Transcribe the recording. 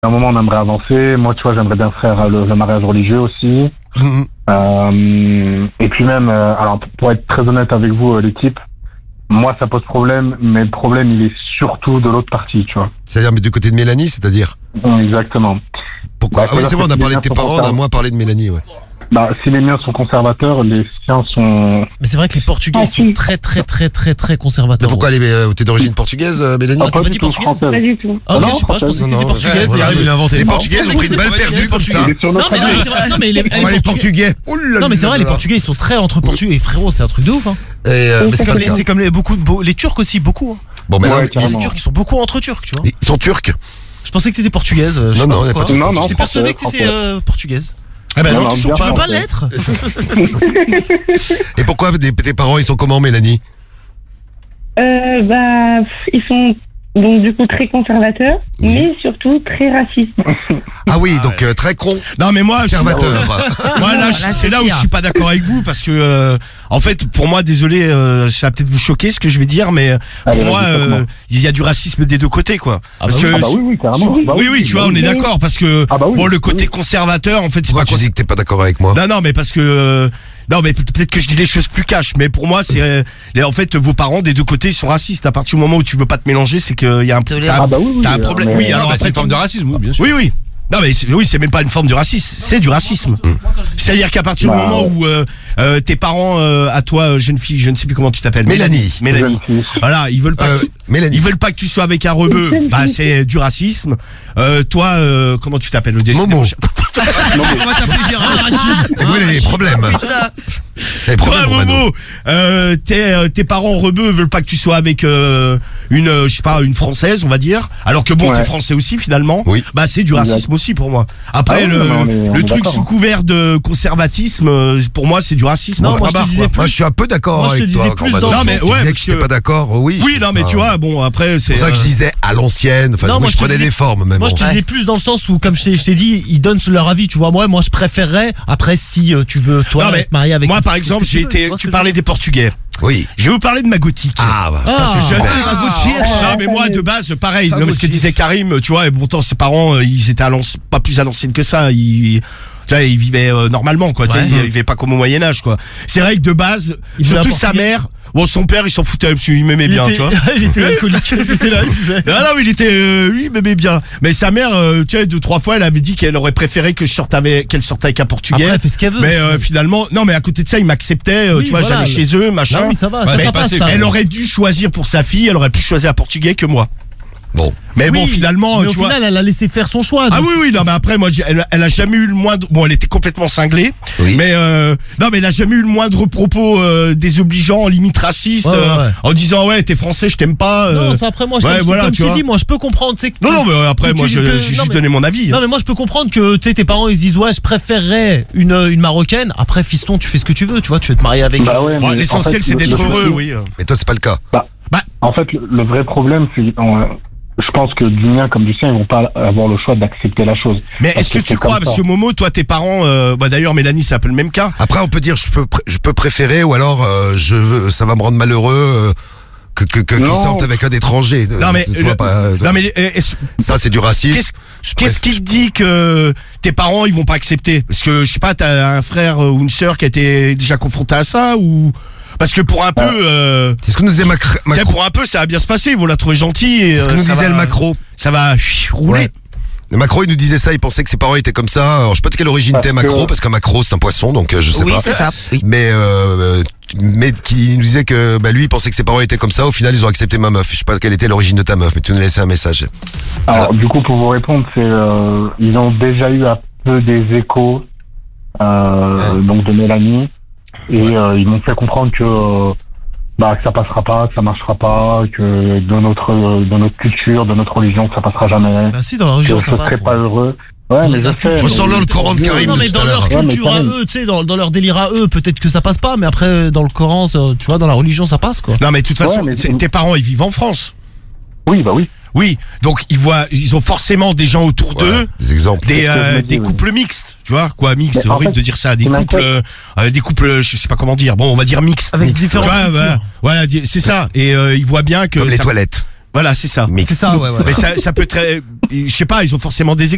à un moment, on aimerait avancer. Moi, tu vois, j'aimerais bien faire le mariage religieux aussi. Et puis même, alors pour être très honnête avec vous, l'équipe, moi, ça pose problème, mais le problème, il est surtout de l'autre partie, tu vois. C'est-à-dire, mais du côté de Mélanie, c'est-à-dire? Exactement. Pourquoi? Ah oui, c'est vrai, on a parlé de tes parents, on a moins parlé de Mélanie, ouais. Bah, si les miens sont conservateurs, les siens sont... Mais c'est vrai que les Portugais sont très conservateurs. Mais pourquoi t'es d'origine portugaise, Mélanie? Pas du tout française. Pas du tout. Ah, ok, je sais pas, je pensais que t'étais portugaise. Voilà, Il a inventé. les Portugais ont pris une balle perdue comme ça. Non, mais c'est vrai, non, mais Les Portugais. Non, mais c'est vrai, les Portugais, ils sont très entre Portugais et frérot, c'est un truc de ouf, hein. C'est comme les Turcs aussi, beaucoup. Bon, mais là, les Turcs, ils sont beaucoup entre Turcs, tu vois. ils sont turcs. Je pensais que t'étais portugaise. Non, il n'y a pas de Non, J'étais persuadé que t'étais portugaise. Ah ben non, tu veux pas l'être. Et pourquoi tes parents, ils sont comment, Mélanie? Ils sont donc du coup très conservateurs, mais surtout très racistes. Ah oui, donc très con. Non, mais moi, conservateur. moi là, c'est là où je suis pas d'accord avec vous parce que en fait, pour moi, désolé, ça va peut-être vous choquer ce que je vais dire, mais pour moi, il y a du racisme des deux côtés, quoi. Parce que oui, carrément. Oui, tu vois, on est d'accord parce que bon, le côté conservateur, en fait, c'est pas. Tu dis que t'es pas d'accord avec moi? Non, mais parce que non, mais peut-être que je dis les choses plus cash, mais pour moi, c'est en fait vos parents des deux côtés ils sont racistes. À partir du moment où tu veux pas te mélanger, c'est qu'il y a un problème. Oui, alors c'est une forme de racisme, oui, bien sûr. Oui. Non mais c'est même pas une forme de racisme, c'est du racisme. C'est-à-dire qu'à partir du moment où tes parents à toi jeune fille, je ne sais plus comment tu t'appelles, Mélanie. Voilà, ils veulent pas que tu sois avec un rebeu, bah c'est du racisme. Toi comment tu t'appelles le Momo. On va t'appeler Gérard. Oui, les problèmes. Toi Momo, tes parents rebeux veulent pas que tu sois avec je sais pas, une française, on va dire, alors que bon t'es français aussi finalement. Oui. Bah c'est du racisme aussi pour moi. Après le truc sous couvert de conservatisme, pour moi c'est du racisme. Non, moi je suis un peu d'accord avec toi. Non mais ouais, que je suis pas d'accord. Oui. Oui, non mais tu vois, bon après c'est pour ça que je disais à l'ancienne. Enfin, moi je prenais des formes même. Moi je te disais plus dans le sens où, comme je t'ai dit, ils donnent leur avis. Tu vois, moi je préférerais. Après, si tu veux toi être marié avec moi par exemple, tu parlais des Portugais. Oui. Je vais vous parler de ma gothique. Ça c'est jeune. Non mais moi de base pareil, ce que disait Karim, tu vois, et pourtant ses parents ils étaient pas plus à l'ancienne que ça, ils vivaient normalement quoi, ils vivaient pas comme au Moyen-Âge quoi. C'est vrai que de base, surtout sa mère, bon son père il s'en foutait parce qu'il m'aimait bien, tu vois. Il était alcoolique, il était là, il disait. Non, il était lui il m'aimait bien. Mais sa mère tu sais 2-3 fois elle avait dit qu'elle aurait préféré que qu'elle sorte avec un Portugais. Après, elle fait ce qu'elle veut. Mais finalement non mais à côté de ça, il m'acceptait, tu vois, j'allais chez eux, machin. Non, oui, ça va, ça passe. Elle aurait dû choisir pour sa fille, elle aurait pu choisir un Portugais que moi. Bon. Mais bon, finalement, tu vois. Elle a laissé faire son choix. Ah oui, non, mais après, moi, elle a jamais eu le moindre. Bon, elle était complètement cinglée. Oui. Mais non, mais elle a jamais eu le moindre propos désobligeant, limite raciste, en disant ouais, t'es français, je t'aime pas. Non, ça après moi, comme tu dis, moi, je peux comprendre. Non, mais après, moi, j'ai juste donné mon avis. Non, mais moi, je peux comprendre que tes parents ils se disent ouais, je préférerais une marocaine. Après, fiston, tu fais ce que tu veux, tu vois, tu veux te marier avec. L'essentiel, c'est d'être heureux, oui. Mais toi, c'est pas le cas. En fait, le vrai problème, c'est je pense que du mien comme du sien, ils vont pas avoir le choix d'accepter la chose. Mais est-ce que tu crois, parce que Momo, toi, tes parents, d'ailleurs, Mélanie, c'est un peu le même cas. Après, on peut dire, je peux préférer, ou alors, ça va me rendre malheureux, qu'ils sortent avec un étranger. Non, mais, ça, c'est du racisme. Qu'est-ce qui te dit que tes parents, ils vont pas accepter? Parce que, je sais pas, t'as un frère ou une sœur qui a été déjà confronté à ça, ou... Parce que pour un peu, c'est ce que nous disait Macron. Pour un peu, ça va bien se passer. Ils vont la trouver gentille. C'est ce que nous disait le Macron. Ça va rouler. Ouais. Le Macron, il nous disait ça. Il pensait que ses parents étaient comme ça. Alors, je sais pas de quelle origine était Macron, parce qu'un Macron, c'est un poisson, donc je sais pas. Oui, c'est ça. Oui. Mais qui nous disait que lui, il pensait que ses parents étaient comme ça. Au final, ils ont accepté ma meuf. Je sais pas quelle était l'origine de ta meuf, mais tu nous laissais un message. Alors, du coup, pour vous répondre, c'est ils ont déjà eu un peu des échos donc de Mélanie. Et ils m'ont fait comprendre que ça passera pas, que ça marchera pas, que de notre culture, de notre religion, ça passera jamais. Bah si, dans la religion, ça passe. Je serais pas heureux. Ouais, mais je sais. Je sens là le Coran de Karim. Non, mais dans leur culture à eux, tu sais, dans leur délire à eux, peut-être que ça passe pas, mais après, dans le Coran, tu vois, dans la religion, ça passe, quoi. Non, mais de toute façon, tes parents, ils vivent en France. Oui, bah oui. Oui, donc ils ont forcément des gens autour d'eux, des exemples, des couples mixtes, tu vois, quoi, mixtes, c'est horrible de dire ça, des couples, je sais pas comment dire, bon, on va dire mixtes, avec différentes cultures. Voilà, c'est ça, et ils voient bien que comme les toilettes. Voilà, c'est ça. C'est ça, ouais. Mais ça peut être, je sais pas, ils ont forcément des